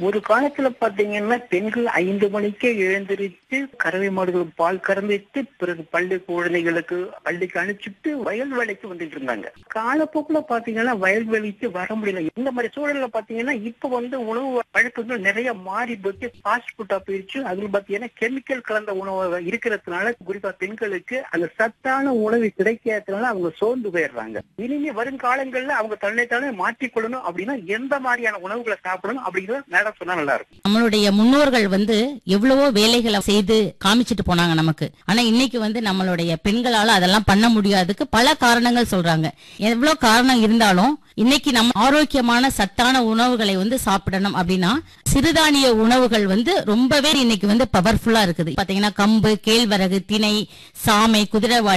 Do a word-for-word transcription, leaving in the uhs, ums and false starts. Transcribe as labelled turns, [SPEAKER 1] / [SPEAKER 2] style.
[SPEAKER 1] ஒரு காலத்துல பாத்தீங்கன்னா பெண்கள் ஐந்து மணிக்கே எழுந்திருச்சு கறவை மாடுகள் பால் கறந்துட்டு பிறகு பள்ளி குழந்தைகளுக்கு பள்ளிக்கு அனுப்பிச்சுட்டு வயல் வேலைக்கு வந்துட்டு இருந்தாங்க. காலப்போக்குல பாத்தீங்கன்னா வயல்வெளிக்கு வர முடியல. இந்த மாதிரி சூழல்ல பாத்தீங்கன்னா இப்ப வந்து உணவு பழக்கங்கள் நிறைய மாறி போச்சு, ஃபாஸ்ட் ஃபுட்டா போயிடுச்சு. அதுல பாத்தீங்கன்னா கெமிக்கல் கலந்த உணவு இருக்கிறதுனால குறிப்பா பெண்களுக்கு அந்த சத்தான உணவு கிடைக்காததுனால அவங்க சோர்ந்து போயிடுறாங்க. இனிமே வருங்காலங்கள்ல அவங்க தன்னை தானே மாற்றிக்கொள்ளணும் அப்படின்னா எந்த மாதிரியான உணவுகளை சாப்பிடணும் அப்படிங்கறத மேடம் சொன்னா நல்லா இருக்கும்.
[SPEAKER 2] நம்மளுடைய முன்னோர்கள் வந்து எவ்வளவோ வேலைகளை செய்து காமிச்சிட்டு போனாங்க நமக்கு. ஆனா இன்னைக்கு வந்து நம்மளுடைய பெண்களால அதெல்லாம் பண்ண முடியாதுக்கு பல காரணங்கள் சொல்றாங்க. எவ்வளவு காரணம் இருந்தாலும் இன்னைக்கு நம்ம ஆரோக்கியமான சத்தான உணவுகளை வந்து சாப்பிடணும் அப்படின்னா சிறுதானிய உணவுகள் வந்து ரொம்பவே இன்னைக்கு வந்து பவர்ஃபுல்லா இருக்குது. பாத்தீங்கன்னா கம்பு, கேழ்வரகு, திணை, சாமை, குதிரைவாளி